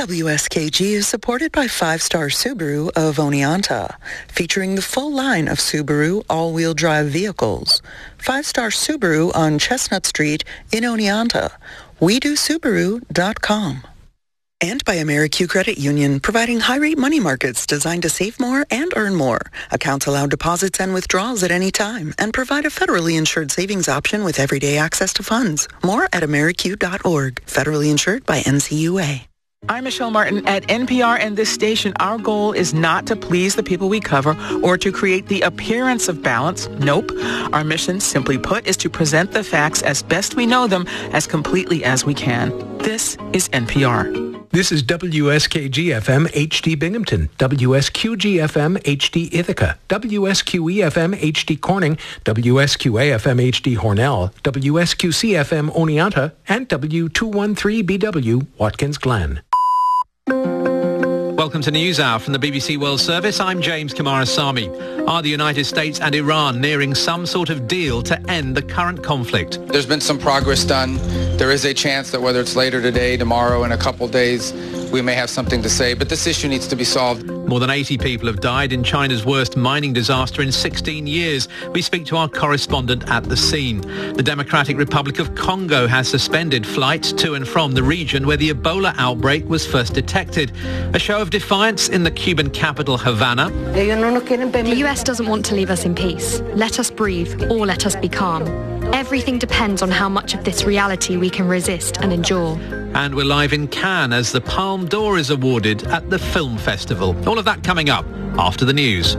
WSKG is supported by 5-Star Subaru of Oneonta, featuring the full line of Subaru all-wheel drive vehicles. 5-Star Subaru on Chestnut Street in Oneonta. WeDoSubaru.com. And by AmeriQ Credit Union, providing high-rate money markets designed to save more and earn more. Accounts allow deposits and withdrawals at any time and provide a federally insured savings option with everyday access to funds. More at AmeriQ.org. Federally insured by NCUA. I'm Michelle Martin at NPR and this station. Our goal is not to please the people we cover or to create the appearance of balance. Nope. Our mission, simply put, is to present the facts as best we know them as completely as we can. This is NPR. This is WSKG-FM HD Binghamton, WSQG-FM HD Ithaca, WSQE-FM HD Corning, WSQA-FM HD Hornell, WSQC-FM Oneonta, and W213BW Watkins Glen. Welcome to NewsHour from the BBC World Service. I'm James Kumarasamy. Are the United States and Iran nearing some sort of deal to end the current conflict? There's been some progress done. There is a chance that whether it's later today, tomorrow, in a couple days, we may have something to say. But this issue needs to be solved. More than 80 people have died in China's worst mining disaster in 16 years. We speak to our correspondent at the scene. The Democratic Republic of Congo has suspended flights to and from the region where the Ebola outbreak was first detected. A show of defiance in the Cuban capital, Havana. The US doesn't want to leave us in peace. Let us breathe or let us be calm. Everything depends on how much of this reality we can resist and endure. And we're live in Cannes as the Palme d'Or is awarded at the film festival. All of that coming up after the news.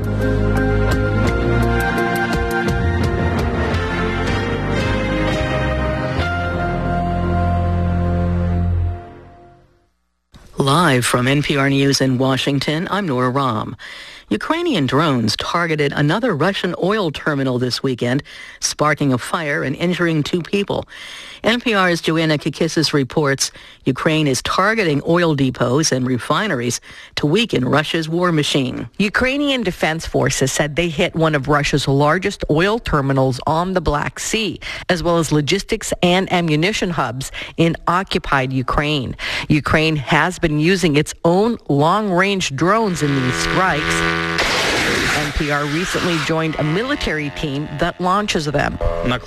Live from NPR News in Washington, I'm Nora Rahm. Ukrainian drones targeted another Russian oil terminal this weekend, sparking a fire and injuring 2 people. NPR's Joanna Kakissis reports Ukraine is targeting oil depots and refineries to weaken Russia's war machine. Ukrainian defense forces said they hit one of Russia's largest oil terminals on the Black Sea, as well as logistics and ammunition hubs in occupied Ukraine. Ukraine has been using its own long-range drones in these strikes. NPR recently joined a military team that launches them.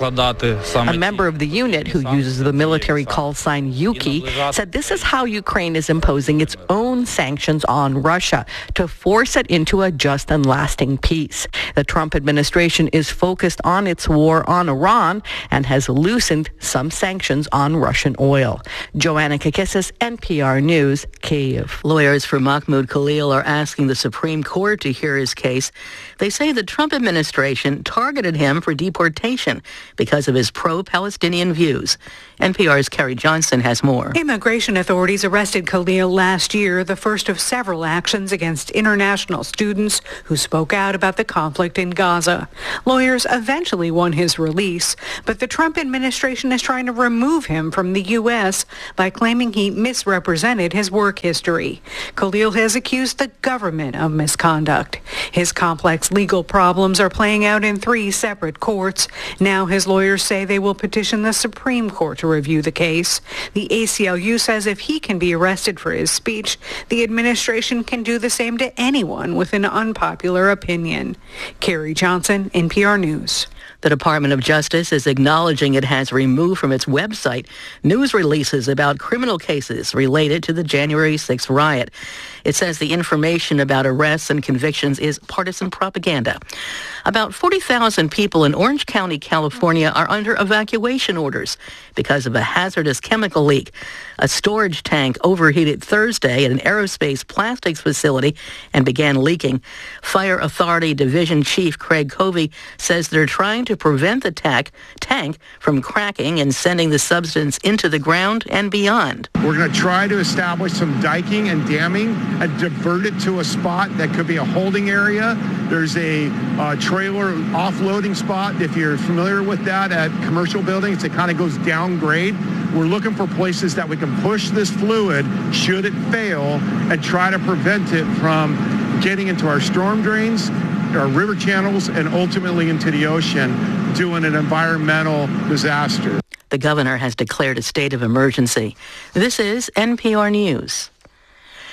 A member of the unit who uses the military call sign Yuki said this is how Ukraine is imposing its own sanctions on Russia to force it into a just and lasting peace. The Trump administration is focused on its war on Iran and has loosened some sanctions on Russian oil. Joanna Kakissis, NPR News, Kyiv. Lawyers for Mahmoud Khalil are asking the Supreme Court to hear his case. They say the Trump administration targeted him for deportation because of his pro-Palestinian views. NPR's Carrie Johnson has more. Immigration authorities arrested Khalil last year, the first of several actions against international students who spoke out about the conflict in Gaza. Lawyers eventually won his release, but the Trump administration is trying to remove him from the U.S. by claiming he misrepresented his work history. Khalil has accused the government of misconduct. His complex legal problems are playing out in 3 separate courts. Now his lawyers say they will petition the Supreme Court to review the case. The ACLU says if he can be arrested for his speech, the administration can do the same to anyone with an unpopular opinion. Carrie Johnson, NPR News. The Department of Justice is acknowledging it has removed from its website news releases about criminal cases related to the January 6th riot. It says the information about arrests and convictions is partisan propaganda. About 40,000 people in Orange County, California are under evacuation orders because of a hazardous chemical leak. A storage tank overheated Thursday at an aerospace plastics facility and began leaking. Fire Authority Division Chief Craig Covey says they're trying to prevent the tank from cracking and sending the substance into the ground and beyond. We're going to try to establish some diking and damming and divert it to a spot that could be a holding area. There's a trailer offloading spot, if you're familiar with that, at commercial buildings. It kind of goes downgrade. We're looking for places that we can push this fluid, should it fail, and try to prevent it from getting into our storm drains, our river channels, and ultimately into the ocean, doing an environmental disaster. The governor has declared a state of emergency. This is NPR News.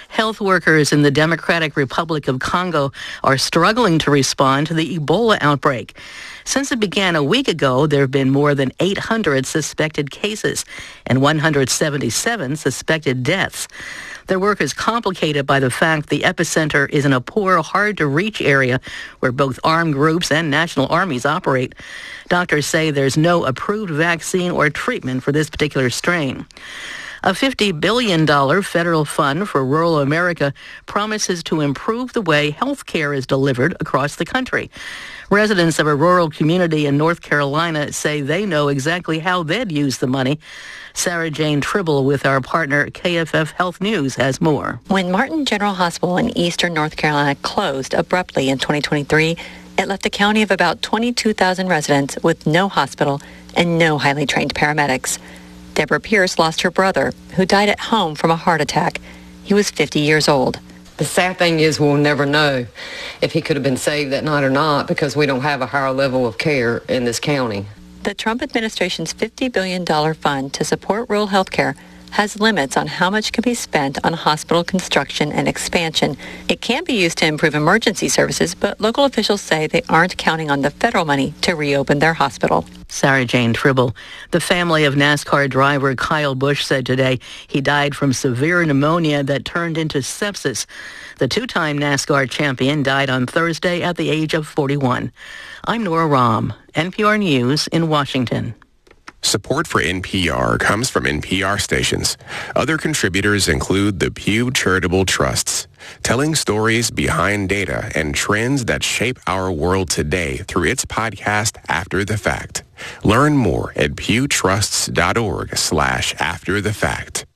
Health workers in the Democratic Republic of Congo are struggling to respond to the Ebola outbreak. Since it began a week ago, there have been more than 800 suspected cases and 177 suspected deaths. Their work is complicated by the fact the epicenter is in a poor, hard-to-reach area where both armed groups and national armies operate. Doctors say there's no approved vaccine or treatment for this particular strain. A $50 billion federal fund for rural America promises to improve the way health care is delivered across the country. Residents of a rural community in North Carolina say they know exactly how they'd use the money. Sarah Jane Tribble with our partner KFF Health News has more. When Martin General Hospital in eastern North Carolina closed abruptly in 2023, it left a county of about 22,000 residents with no hospital and no highly trained paramedics. Deborah Pierce lost her brother, who died at home from a heart attack. He was 50 years old. The sad thing is we'll never know if he could have been saved that night or not because we don't have a higher level of care in this county. The Trump administration's $50 billion fund to support rural health care has limits on how much can be spent on hospital construction and expansion. It can be used to improve emergency services, but local officials say they aren't counting on the federal money to reopen their hospital. Sarah Jane Tribble. The family of NASCAR driver Kyle Busch said today he died from severe pneumonia that turned into sepsis. The two-time NASCAR champion died on Thursday at the age of 41. I'm Nora Rahm, NPR News in Washington. Support for NPR comes from NPR stations. Other contributors include the Pew Charitable Trusts, telling stories behind data and trends that shape our world today through its podcast, After the Fact. Learn more at pewtrusts.org/afterthefact.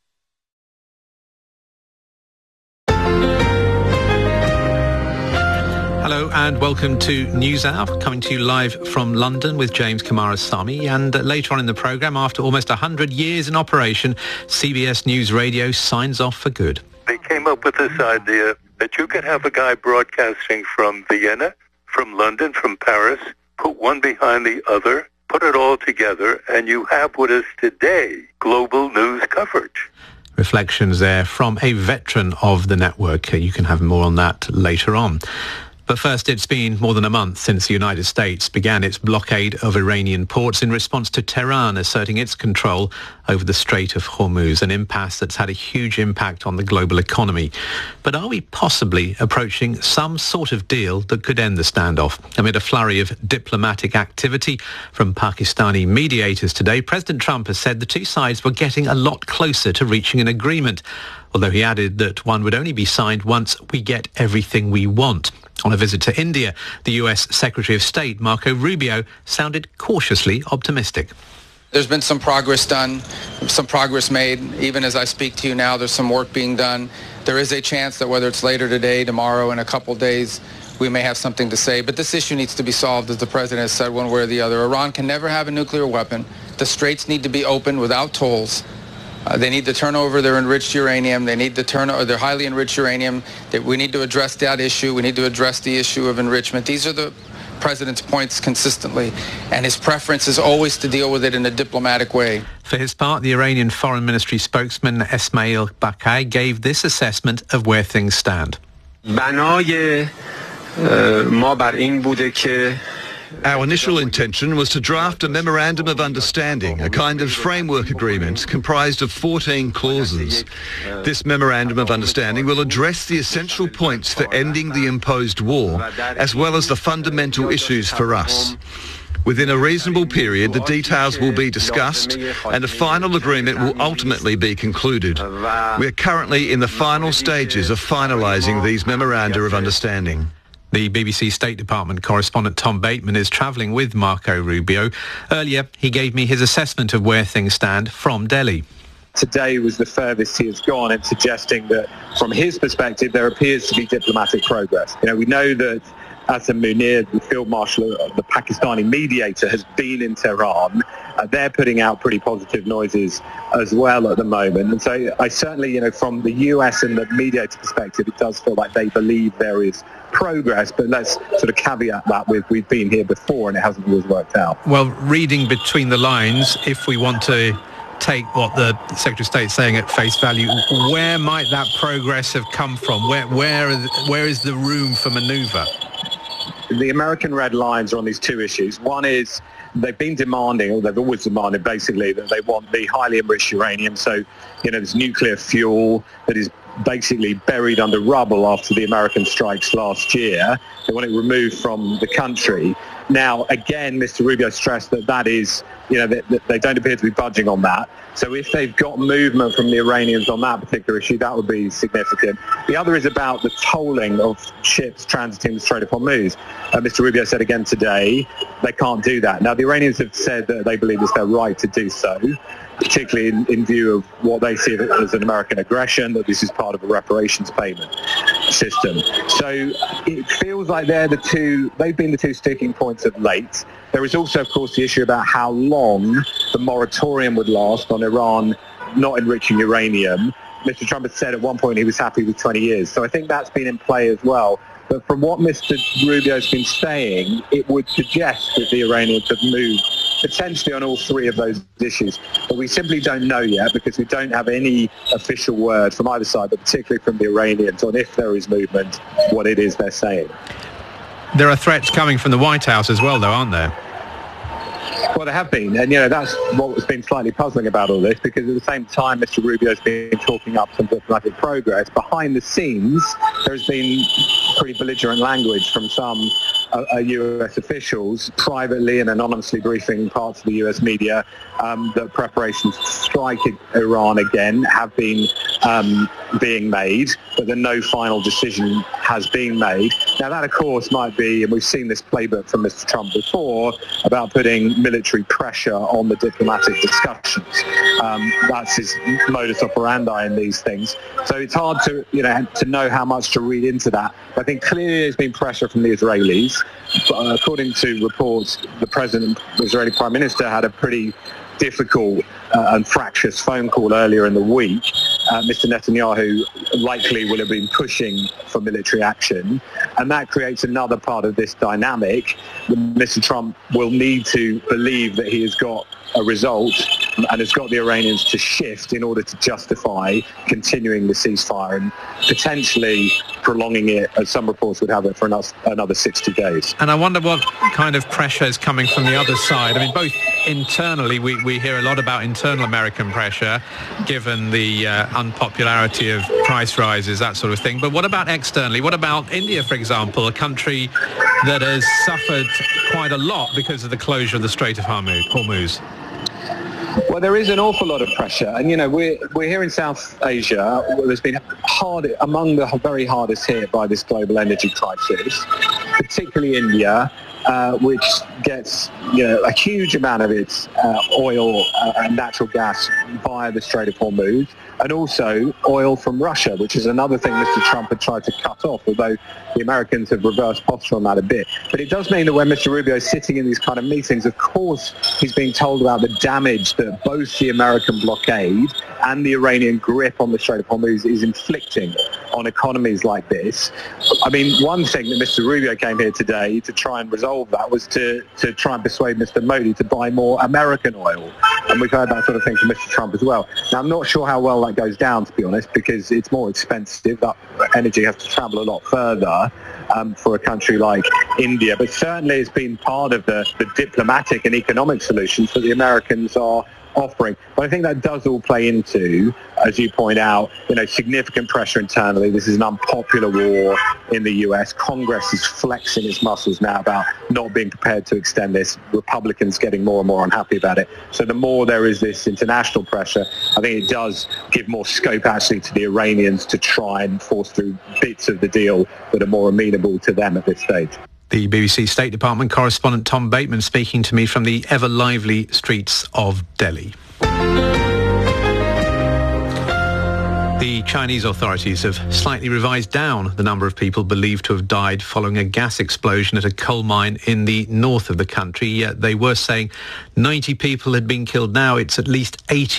Hello and welcome to NewsHour, coming to you live from London with James Kamarasamy. And later on in the programme, after almost 100 years in operation, CBS News Radio signs off for good. They came up with this idea that you could have a guy broadcasting from Vienna, from London, from Paris, put one behind the other, put it all together, and you have what is today global news coverage. Reflections there from a veteran of the network. You can have more on that later on. But first, it's been more than a month since the United States began its blockade of Iranian ports in response to Tehran asserting its control over the Strait of Hormuz, an impasse that's had a huge impact on the global economy. But are we possibly approaching some sort of deal that could end the standoff? Amid a flurry of diplomatic activity from Pakistani mediators today, President Trump has said the two sides were getting a lot closer to reaching an agreement, although he added that one would only be signed once we get everything we want. On a visit to India, the US Secretary of State, Marco Rubio, sounded cautiously optimistic. There's been some progress done, some progress made. Even as I speak to you now, there's some work being done. There is a chance that whether it's later today, tomorrow, in a couple days, we may have something to say. But this issue needs to be solved, as the President has said, one way or the other. Iran can never have a nuclear weapon. The straits need to be opened without tolls. They need to turn over their enriched uranium. They need to turn over their highly enriched uranium. We need to address that issue. We need to address the issue of enrichment. These are the President's points consistently, and his preference is always to deal with it in a diplomatic way. For his part, the Iranian Foreign Ministry spokesman Esmail Bakai gave this assessment of where things stand. Our initial intention was to draft a memorandum of understanding, a kind of framework agreement comprised of 14 clauses. This memorandum of understanding will address the essential points for ending the imposed war, as well as the fundamental issues for us. Within a reasonable period, the details will be discussed and a final agreement will ultimately be concluded. We are currently in the final stages of finalising these memoranda of understanding. The BBC State Department correspondent Tom Bateman is travelling with Marco Rubio. Earlier, he gave me his assessment of where things stand from Delhi. Today was the furthest he has gone in suggesting that, from his perspective, there appears to be diplomatic progress. We know that Asim Munir, the Field Marshal, the Pakistani mediator, has been in Tehran. They're putting out pretty positive noises as well at the moment. And so I certainly, from the US and the mediator perspective, it does feel like they believe there is progress, but let's sort of caveat that with we've been here before and it hasn't always worked out. Well, reading between the lines, if we want to take what the Secretary of State is saying at face value, where might that progress have come from? Where is the room for manoeuvre? The American red lines are on these two issues. One is they've been demanding, or they've always demanded basically, that they want the highly enriched uranium. So, there's nuclear fuel that is basically buried under rubble after the American strikes last year. They want it removed from the country. Now, again, Mr. Rubio stressed that is, they don't appear to be budging on that. So if they've got movement from the Iranians on that particular issue, that would be significant. The other is about the tolling of ships transiting the Strait of Hormuz. Mr. Rubio said again today they can't do that. Now, the Iranians have said that they believe it's their right to do so, particularly in view of what they see as an American aggression, that this is part of a reparations payment system. So it feels like they've been the two sticking points of late. There is also, of course, the issue about how long the moratorium would last on Iran not enriching uranium. Mr. Trump has said at one point he was happy with 20 years. So I think that's been in play as well. But from what Mr. Rubio's been saying, it would suggest that the Iranians have moved potentially on all three of those issues. But we simply don't know yet because we don't have any official word from either side, but particularly from the Iranians, on if there is movement, what it is they're saying. There are threats coming from the White House as well, though, aren't there? Well, there have been, and that's what's been slightly puzzling about all this, because at the same time Mr. Rubio's been talking up some diplomatic progress, behind the scenes there's been pretty belligerent language from some US officials privately and anonymously briefing parts of the US media that preparations to strike Iran again have been being made, but that no final decision has been made. Now that, of course, might be, and we've seen this playbook from Mr. Trump before, about putting military pressure on the diplomatic discussions. That's his modus operandi in these things. So it's hard to know how much to read into that. I think clearly there's been pressure from the Israelis. According to reports, the Israeli Prime Minister had a pretty difficult and fractious phone call earlier in the week. Mr. Netanyahu likely will have been pushing for military action, and that creates another part of this dynamic. Mr. Trump will need to believe that he has got a result and has got the Iranians to shift in order to justify continuing the ceasefire and potentially prolonging it, as some reports would have it, for another 60 days. And I wonder what kind of pressure is coming from the other side. I mean, both internally, we hear a lot about internal American pressure, given the unpopularity of price rises, that sort of thing. But what about externally? What about India, for example, a country that has suffered quite a lot because of the closure of the Strait of Hormuz? Well, there is an awful lot of pressure, and we're here in South Asia. There's been among the very hardest hit by this global energy crisis, particularly India, which gets a huge amount of its oil and natural gas via the Strait of Hormuz, and also oil from Russia, which is another thing Mr. Trump had tried to cut off, although the Americans have reversed posture on that a bit. But it does mean that when Mr. Rubio is sitting in these kind of meetings, of course, he's being told about the damage that both the American blockade and the Iranian grip on the Strait of Hormuz is inflicting on economies like this. I mean, one thing that Mr. Rubio came here today to try and resolve that was to try and persuade Mr. Modi to buy more American oil. And we've heard that sort of thing from Mr. Trump as well. Now, I'm not sure how well that goes down, to be honest, because it's more expensive. That energy has to travel a lot further for a country like India. But certainly it's been part of the diplomatic and economic solutions that the Americans are offering. But I think that does all play into, as you point out, significant pressure internally. This is an unpopular war in the US. Congress is flexing its muscles now about not being prepared to extend this. Republicans getting more and more unhappy about it. So the more there is this international pressure, I think it does give more scope actually to the Iranians to try and force through bits of the deal that are more amenable to them at this stage. The BBC State Department correspondent Tom Bateman speaking to me from the ever-lively streets of Delhi. The The Chinese authorities have slightly revised down the number of people believed to have died following a gas explosion at a coal mine in the north of the country. They were saying 90 people had been killed. Now it's at least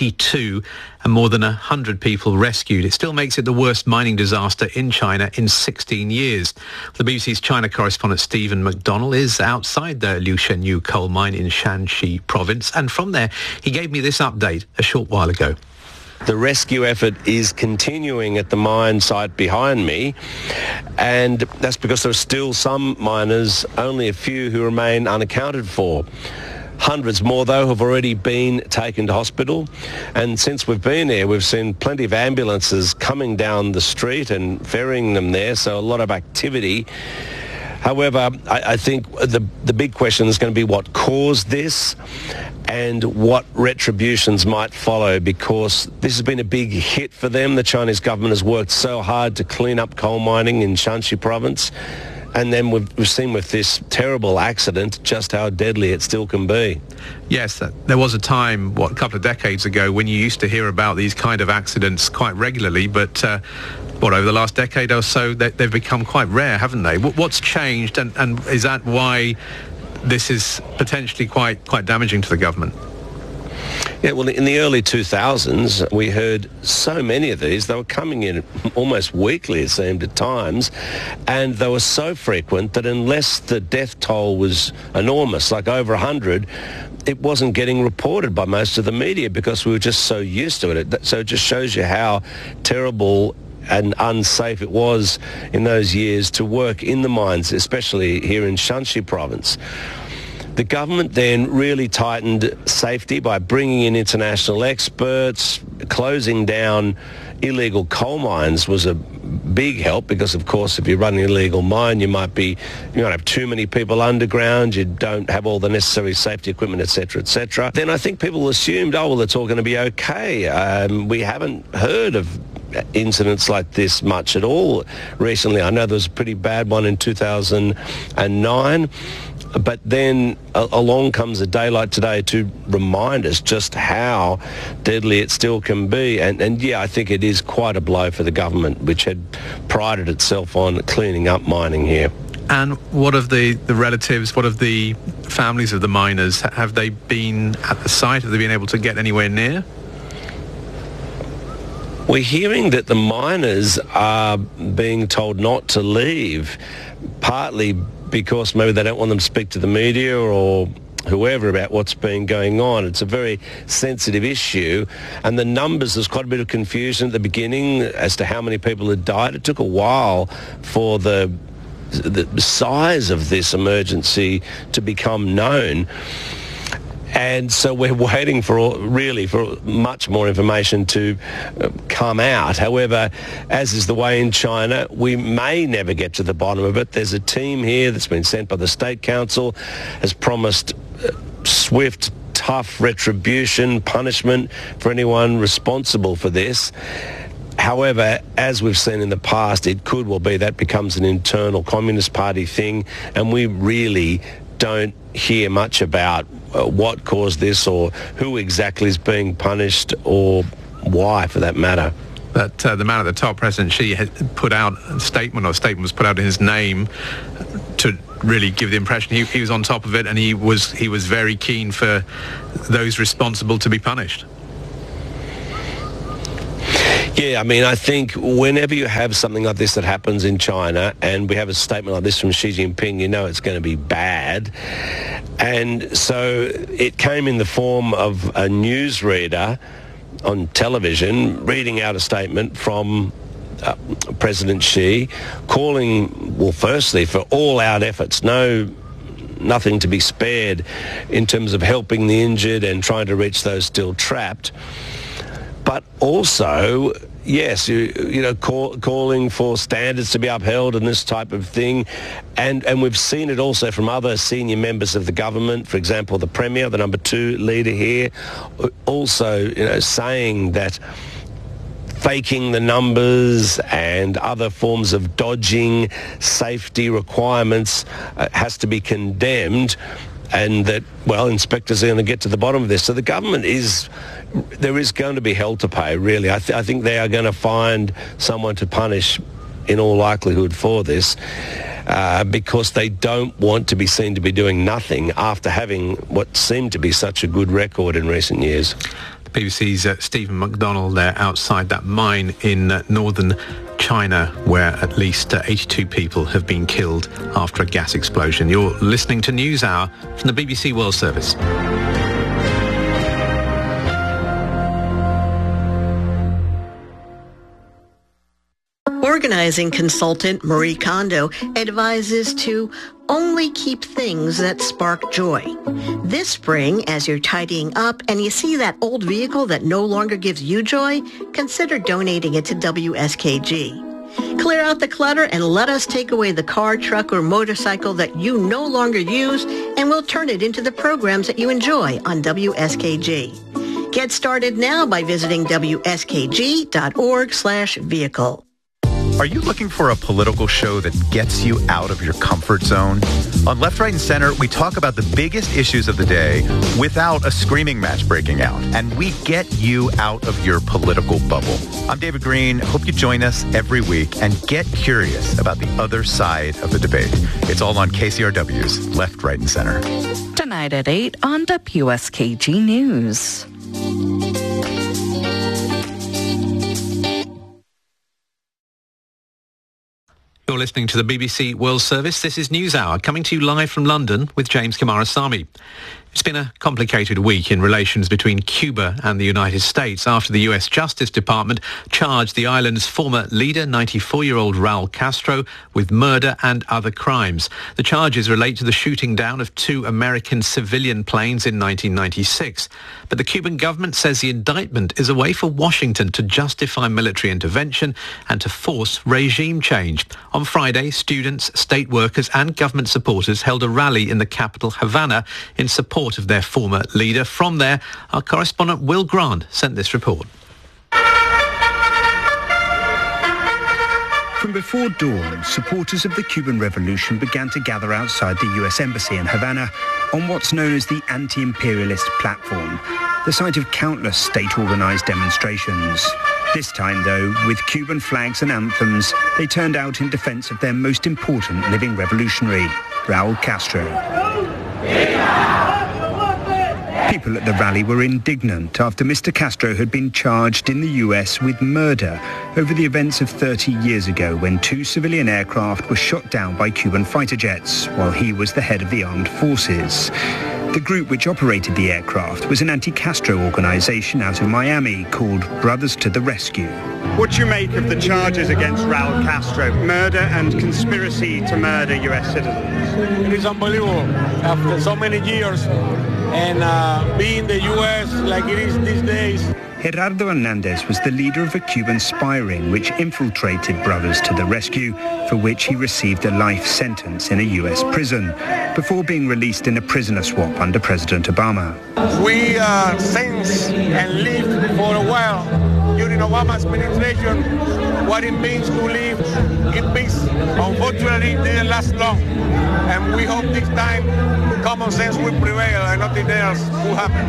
82 and more than 100 people rescued. It still makes it the worst mining disaster in China in 16 years. The BBC's China correspondent Stephen McDonnell is outside the Liu Shenyu coal mine in Shanxi province, and from there he gave me this update a short while ago. The rescue effort is continuing at the mine site behind me, and that's because there are still some miners, only a few, who remain unaccounted for. Hundreds more, though, have already been taken to hospital, and since we've been there, we've seen plenty of ambulances coming down the street and ferrying them there, so a lot of activity. However, I think the big question is going to be what caused this and what retributions might follow, because this has been a big hit for them. The Chinese government has worked so hard to clean up coal mining in Shanxi province, and then we've seen with this terrible accident just how deadly it still can be. Yes, there was a time, a couple of decades ago, when you used to hear about these kind of accidents quite regularly, but over the last decade or so, they've become quite rare, haven't they? What's changed, and is that why this is potentially quite damaging to the government? Yeah, well, in the early 2000s, we heard so many of these. They were coming in almost weekly, it seemed, at times, and they were so frequent that unless the death toll was enormous, like over 100, it wasn't getting reported by most of the media because we were just so used to it. So it just shows you how terrible and unsafe it was in those years to work in the mines, especially here in Shanxi province. The government then really tightened safety by bringing in international experts. Closing down illegal coal mines was a big help because, of course, if you run an illegal mine, you might have too many people underground, you don't have all the necessary safety equipment, etc., etc. Then I think people assumed, it's all going to be okay. We haven't heard of incidents like this much at all recently. I know there was a pretty bad one in 2009, but then along comes a day like today to remind us just how deadly it still can be. And yeah, I think it is quite a blow for the government, which had prided itself on cleaning up mining here. And what of the relatives, what of the families of the miners? Have they been at the site? Have they been able to get anywhere near? We're hearing that the miners are being told not to leave, partly because maybe they don't want them to speak to the media or whoever about what's been going on. It's a very sensitive issue, and the numbers, there's quite a bit of confusion at the beginning as to how many people had died. It took a while for the size of this emergency to become known. And so we're waiting for much more information to come out. However, as is the way in China, we may never get to the bottom of it. There's a team here that's been sent by the State Council, has promised swift, tough retribution, punishment for anyone responsible for this. However, as we've seen in the past, it could well be that becomes an internal Communist Party thing, and we really don't hear much about what caused this or who exactly is being punished or why, for that matter. But the man at the top, President Xi, had put out a statement, or a statement was put out in his name to really give the impression he was on top of it, and he was very keen for those responsible to be punished. Yeah, I mean, I think whenever you have something like this that happens in China, and we have a statement like this from Xi Jinping, you know it's going to be bad. And so it came in the form of a newsreader on television reading out a statement from President Xi, calling, well, firstly, for all-out efforts, nothing to be spared in terms of helping the injured and trying to reach those still trapped. But also, yes, calling for standards to be upheld and this type of thing. And we've seen it also from other senior members of the government, for example, the Premier, the number 2 leader here, also saying that faking the numbers and other forms of dodging safety requirements has to be condemned, and that, well, inspectors are going to get to the bottom of this. So the government is there is going to be hell to pay, really. I think they are going to find someone to punish in all likelihood for this because they don't want to be seen to be doing nothing after having what seemed to be such a good record in recent years. The BBC's Stephen McDonald there outside that mine in northern China, where at least 82 people have been killed after a gas explosion. You're listening to NewsHour from the BBC World Service. Organizing consultant Marie Kondo advises to only keep things that spark joy. This spring, as you're tidying up and you see that old vehicle that no longer gives you joy, consider donating it to WSKG. Clear out the clutter and let us take away the car, truck, or motorcycle that you no longer use, and we'll turn it into the programs that you enjoy on WSKG. Get started now by visiting wskg.org/vehicle. Are you looking for a political show that gets you out of your comfort zone? On Left, Right, and Center, we talk about the biggest issues of the day without a screaming match breaking out, and we get you out of your political bubble. I'm David Green. Hope you join us every week and get curious about the other side of the debate. It's all on KCRW's Left, Right, and Center. Tonight at 8 on WSKG News. You're listening to the BBC World Service. This is NewsHour, coming to you live from London with James Kamarasamy. It's been a complicated week in relations between Cuba and the United States after the U.S. Justice Department charged the island's former leader, 94-year-old Raul Castro, with murder and other crimes. The charges relate to the shooting down of 2 American civilian planes in 1996. But the Cuban government says the indictment is a way for Washington to justify military intervention and to force regime change. On Friday, students, state workers and government supporters held a rally in the capital, Havana, in support of their former leader. From there, our correspondent Will Grant sent this report. From before dawn, supporters of the Cuban Revolution began to gather outside the US Embassy in Havana on what's known as the anti-imperialist platform, the site of countless state-organized demonstrations. This time, though, with Cuban flags and anthems, they turned out in defense of their most important living revolutionary, Raul Castro. People at the rally were indignant after Mr. Castro had been charged in the US with murder over the events of 30 years ago when 2 civilian aircraft were shot down by Cuban fighter jets while he was the head of the armed forces. The group which operated the aircraft was an anti-Castro organization out of Miami called Brothers to the Rescue. What do you make of the charges against Raul Castro, murder and conspiracy to murder US citizens? It is unbelievable after so many years and being the US like it is these days. Gerardo Hernandez was the leader of a Cuban spy ring which infiltrated Brothers to the Rescue, for which he received a life sentence in a US prison, before being released in a prisoner swap under President Obama. We sense and live for a while during Obama's administration what it means to live in peace. Unfortunately, it didn't last long, and we hope this time common sense will prevail and nothing else will happen.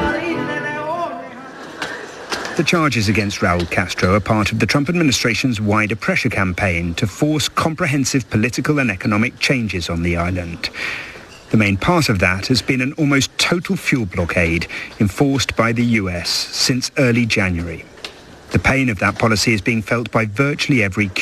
The charges against Raul Castro are part of the Trump administration's wider pressure campaign to force comprehensive political and economic changes on the island. The main part of that has been an almost total fuel blockade enforced by the US since early January. The pain of that policy is being felt by virtually every